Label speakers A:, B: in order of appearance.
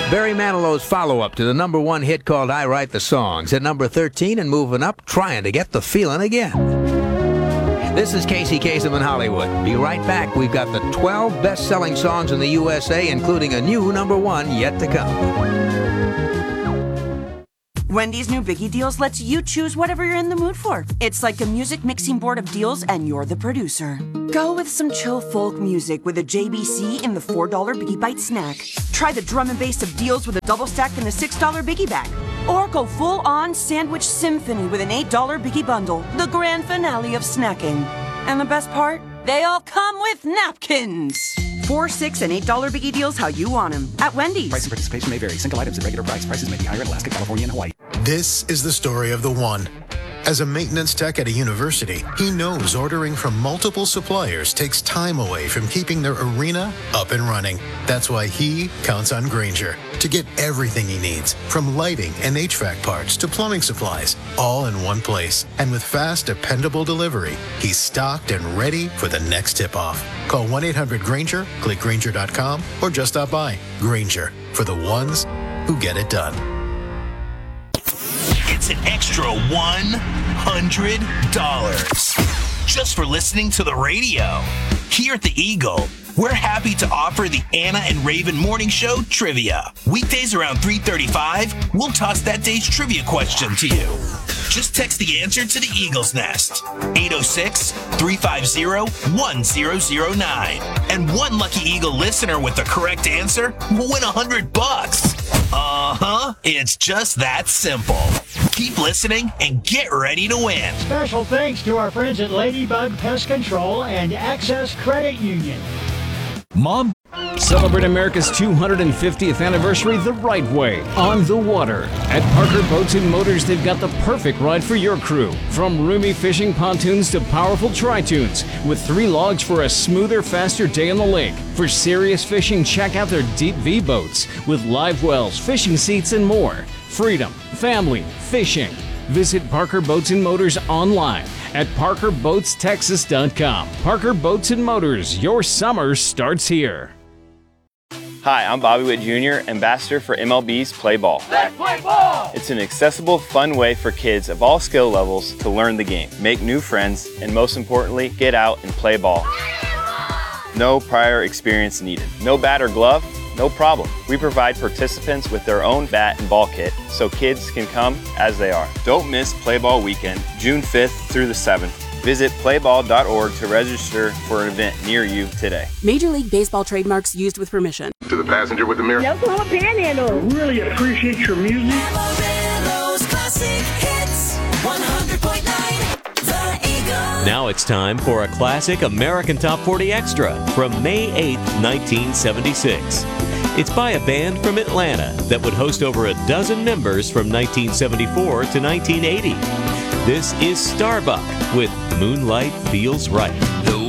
A: Barry Manilow's follow-up to the #1 hit called I Write the Songs. At number 13 and moving up, trying to get the feeling again. This is Casey Kasem in Hollywood. Be right back. We've got the 12 best-selling songs in the USA, including a new #1 yet to come.
B: Wendy's new Biggie Deals lets you choose whatever you're in the mood for. It's like a music mixing board of deals, and you're the producer. Go with some chill folk music with a JBC in the $4 Biggie Bite snack. Try the drum and bass of deals with a double stack in the $6 Biggie bag. Or go full-on sandwich symphony with an $8 Biggie bundle, the grand finale of snacking. And the best part? They all come with napkins. $4, $6, and $8 Biggie Deals how you want them at Wendy's.
C: Price and participation may vary. Single items at regular price. Prices may be higher in Alaska, California, and Hawaii.
D: This is the story of the one. As a maintenance tech at a university, he knows ordering from multiple suppliers takes time away from keeping their arena up and running. That's why he counts on Grainger to get everything he needs, from lighting and HVAC parts to plumbing supplies, all in one place. And with fast, dependable delivery, he's stocked and ready for the next tip-off. Call 1-800-GRAINGER, click Grainger.com, or just stop by. Grainger, for the ones who get it done.
E: It's an extra $100 just for listening to the radio. Here at the Eagle, we're happy to offer the Anna and Raven Morning Show Trivia. Weekdays around 3:35, we'll toss that day's trivia question to you. Just text the answer to the Eagle's Nest, 806-350-1009. And one lucky Eagle listener with the correct answer will win $100. It's just that simple. Keep listening and get ready to win.
F: Special thanks to our friends at Ladybug Pest Control and Access Credit Union.
G: Mom, celebrate America's 250th anniversary the right way, on the water. At Parker Boats and Motors, they've got the perfect ride for your crew. From roomy fishing pontoons to powerful tri-tunes, with 3 logs for a smoother, faster day on the lake. For serious fishing, check out their Deep V boats with live wells, fishing seats, and more. Freedom, family, fishing. Visit Parker Boats and Motors online at parkerboatstexas.com. Parker Boats and Motors, your summer starts here.
H: Hi, I'm Bobby Witt Jr., ambassador for MLB's Play Ball.
I: Let's play ball!
H: It's an accessible, fun way for kids of all skill levels to learn the game, make new friends, and most importantly, get out and play ball. No prior experience needed. No bat or glove? No problem. We provide participants with their own bat and ball kit so kids can come as they are. Don't miss Play Ball Weekend, June 5th through the 7th. Visit playball.org to register for an event near you today.
J: Major League Baseball trademarks used with permission.
K: To the passenger with the mirror.
L: Oklahoma Panhandle.
F: Really appreciate your music.
M: Amarillo's Classic Hits 100.9 The Eagle.
N: Now it's time for a classic American Top 40 Extra from May 8th, 1976. It's by a band from Atlanta that would host over a dozen members from 1974 to 1980. This is Starbuck with Moonlight Feels Right.
O: The